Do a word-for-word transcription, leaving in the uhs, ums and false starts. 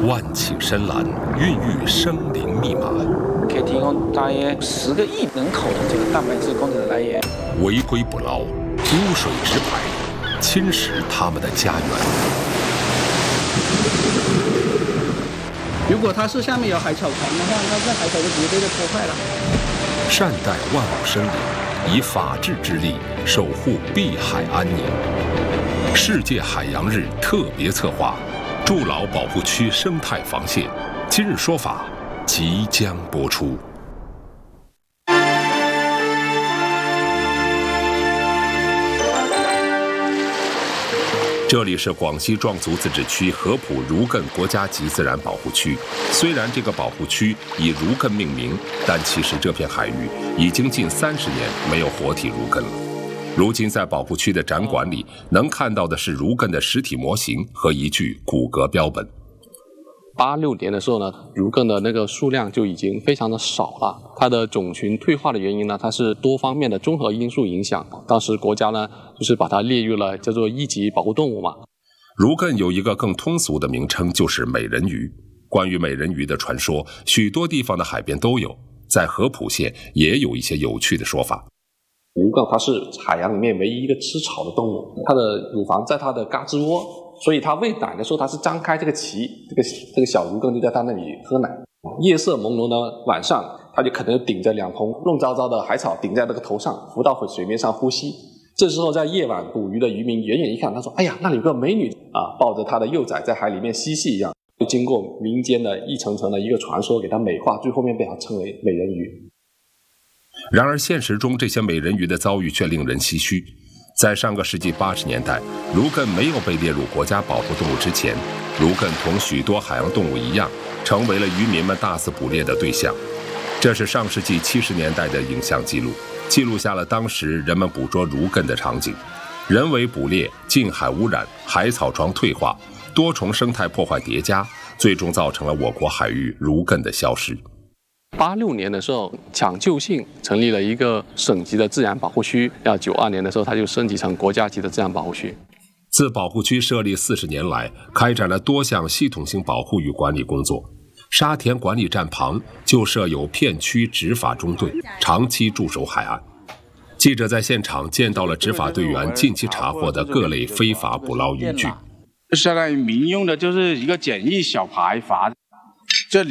万顷深蓝孕育生灵密码， 可以提供大约十个亿人口的这个蛋白质供给的来源。 违规捕捞，污水直排，侵蚀他们的家园。 如果它是下面有海草床的话，那这海草就直接被它破坏了。 善待万物生灵，以法治之力守护碧海安宁。世界海洋日特别策划。筑牢保护区生态防线，今日说法即将播出。这里是广西壮族自治区合浦儒艮国家级自然保护区。虽然这个保护区以儒艮命名，但其实这片海域已经近三十年没有活体儒艮了。如今在保护区的展馆里，能看到的是儒艮的实体模型和一具骨骼标本。 八六年的时候呢，儒艮的那个数量就已经非常的少了。它的种群退化的原因呢，它是多方面的综合因素影响。当时国家呢，就是把它列入了叫做一级保护动物嘛。 儒艮有一个更通俗的名称，就是美人鱼。关于美人鱼的传说，许多地方的海边都有，在合浦县也有一些有趣的说法。 儒艮它是海洋里面唯一一个吃草的动物，它的乳房在它的胳肢窝，所以它喂奶的时候，它是张开这个鳍，这个这个小儒艮就在它那里喝奶。夜色朦胧的晚上，它就可能顶着两蓬乱糟糟的海草顶在这个头上，浮到水面上呼吸。这时候在夜晚捕鱼的渔民远远一看，他说：“哎呀，那里有个美女啊，抱着她的幼崽在海里面嬉戏一样。”就经过民间的一层层的一个传说，给它美化，最后面被它称为美人鱼。 然而现实中这些美人鱼的遭遇却令人唏嘘。在上个世纪八十年代，儒艮没有被列入国家保护动物之前，儒艮同许多海洋动物一样，成为了渔民们大肆捕猎的对象。这是上世纪七十年代的影像记录，记录下了当时人们捕捉儒艮的场景。人为捕猎、近海污染、海草床退化，多重生态破坏叠加，最终造成了我国海域儒艮的消失。 八六年的时候，抢救性成立了一个省级的自然保护区，要九二年的时候，它就升级成国家级的自然保护区。 自保护区设立四十年来，开展了多项系统性保护与管理工作。沙田管理站旁就设有片区执法中队，长期驻守海岸。记者在现场见到了执法队员近期查获的各类非法捕捞渔具。 相当于民用的，就是一个简易小排筏